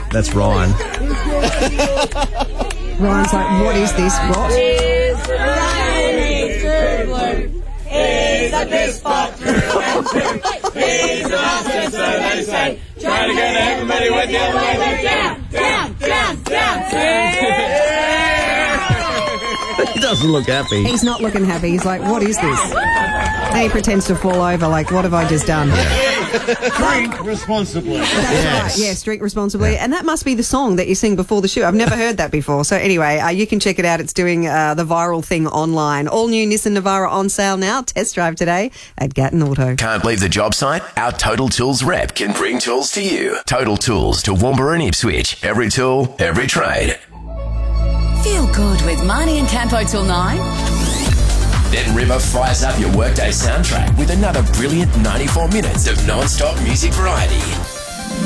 That's Ryan. Ryan's like, what is this? What? He's a big spot through and through. He's a master, so they say. Try to get everybody with you. Down. He doesn't look happy. He's not looking happy. He's like, what is this? And he pretends to fall over like, what have I just done? Drink responsibly. That's right. Yes, drink responsibly. Yeah. And that must be the song that you sing before the shoot. I've never heard that before. So anyway, you can check it out. It's doing the viral thing online. All new Nissan Navara on sale now. Test drive today at Gatton Auto. Can't leave the job site? Our Total Tools rep can bring tools to you. Total Tools to Toowoomba and Ipswich. Every tool, every trade. Feel good with Marnie and Campo till 9. Then River fires up your workday soundtrack with another brilliant 94 minutes of non-stop music variety.